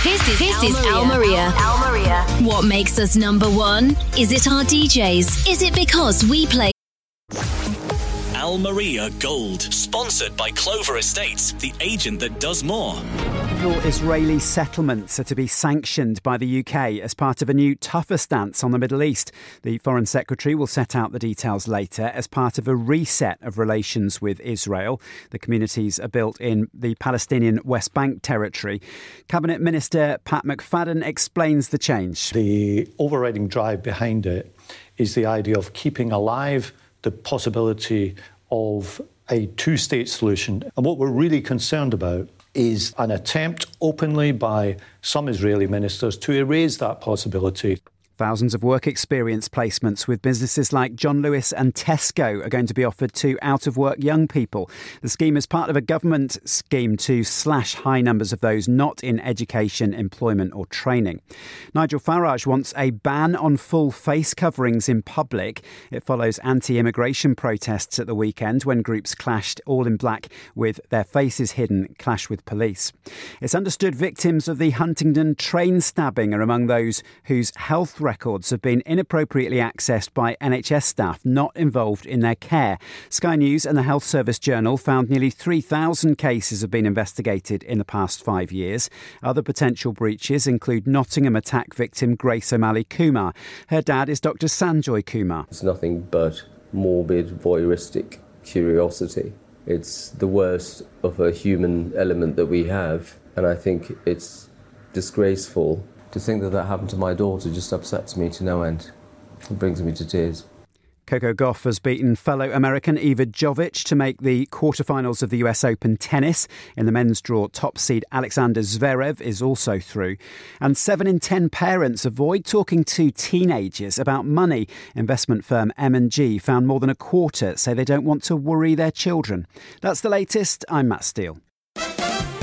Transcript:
This is Al Maria. What makes us number one? Is it our DJs? Is it because we play Al Maria Gold, sponsored by Clover Estates, the agent that does more. Israeli settlements are to be sanctioned by the UK as part of a new tougher stance on the Middle East. The Foreign Secretary will set out the details later as part of a reset of relations with Israel. The communities are built in the Palestinian West Bank territory. Cabinet Minister Pat McFadden explains the change. The overriding drive behind it is the idea of keeping alive the possibility of a two-state solution. And what we're really concerned about is an attempt openly by some Israeli ministers to erase that possibility. Thousands of work experience placements with businesses like John Lewis and Tesco are going to be offered to out-of-work young people. The scheme is part of a government scheme to slash high numbers of those not in education, employment or training. Nigel Farage wants a ban on full face coverings in public. It follows anti-immigration protests at the weekend when groups clashed all in black with their faces hidden, clash with police. It's understood victims of the Huntingdon train stabbing are among those whose health records have been inappropriately accessed by NHS staff not involved in their care. Sky News and the Health Service Journal found nearly 3,000 cases have been investigated in the past 5 years. Other potential breaches include Nottingham attack victim Grace O'Malley Kumar. Her dad is Dr Sanjoy Kumar. It's nothing but morbid, voyeuristic curiosity. It's the worst of a human element that we have, and I think it's disgraceful. To think that happened to my daughter just upsets me to no end. It brings me to tears. Coco Gauff has beaten fellow American Iva Jovic to make the quarterfinals of the US Open tennis. In the men's draw, top seed Alexander Zverev is also through. And 7 in 10 parents avoid talking to teenagers about money. Investment firm M&G found more than a quarter say they don't want to worry their children. That's the latest. I'm Matt Steele.